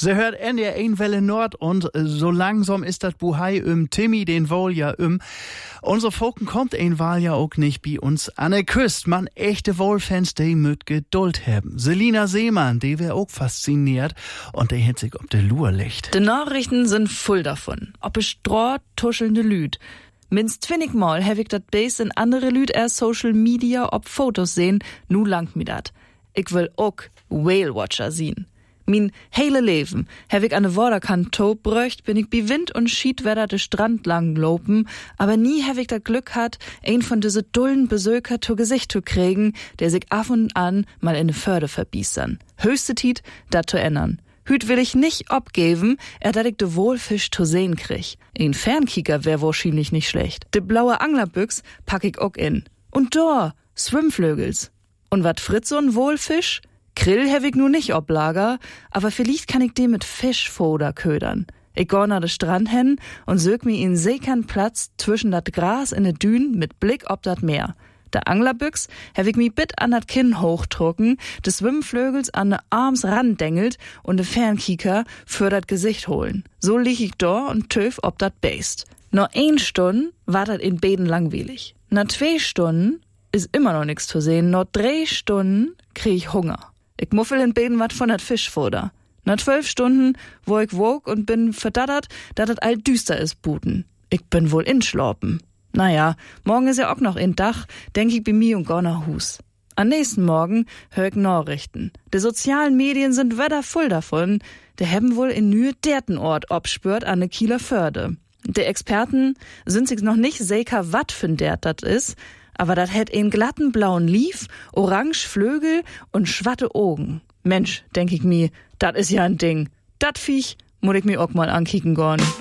Sie hört NDR Welle Nord und so langsam ist das Buhai Timmy den wohl ja Unser Volken kommt ein Wahl ja auch nicht bei uns an der Küste. Man echte Wohlfans, die mit Geduld haben. Selina Seemann, die wär auch fasziniert und die hat sich ob der Lur legt. Die Nachrichten sind voll davon. Ob es Stroh tuschelnde Lüd. Minst 20 Mal hab ich dat Base in andere Lüd Social Media ob Fotos sehen, nu langt mi dat. Ich will auch Whale Watcher sehen. Min hele Leben hab ich an de Waterkant bröcht, bin ich bi Wind und Schiedwetter de Strand lang lopen, aber nie hab ich dat Glück hat, ein von diese dullen Besöker zu Gesicht zu kriegen, der sich af und an mal in de Förde verbiestern. Höchste Tiet, dat zu ändern. Hüt will ich nicht abgeben, dat ich de Wohlfisch zu sehen krieg. Ein Fernkicker wär wahrscheinlich nicht schlecht. De blaue Anglerbüchs pack ich auch in. Und da, Schwimmflögels. Und wat fritz so ein Wohlfisch? Grill hab ich nu nicht ob Lager, aber vielleicht kann ich den mit Fischfoder ködern. Ich geh nach de Strand hin und sög mi in sekern Platz zwischen dat Gras in de Dün mit Blick ob dat Meer. Der Anglerbüchs hab ich mi bit an dat Kinn hochdrucken, des Schwimmflögels an de Arms randengelt und de Fernkiker für dat Gesicht holen. So lieg ich da und töf ob dat Beist. Noch 1 Stunde war dat in Beden langweilig. Nach 2 Stunden ist immer noch nix zu sehen. Noch 3 Stunden krieg ich Hunger. Ich muffel in Beden wat von dat Fischfutter. Nach 12 Stunden, wo ich wog und bin verdattert, dat het all düster ist buten. Ich bin wohl inschlorpen. Naja, morgen ist ja auch noch in Dach, denk ich bei mir und geh nach Hus. Am nächsten Morgen hör ich Nachrichten. Die sozialen Medien sind wieder voll davon. Der haben wohl in Nühe derten Ort obspürt an de Kieler Förde. Die Experten sind sich noch nicht sicher, wat für ein Dert dat is, aber dat hätt einen glatten blauen Lief, orange Flügel und schwatte Augen. Mensch, denk ich mir, dat is ja ein Ding. Dat Viech muss ich mir auch mal ankicken gorn.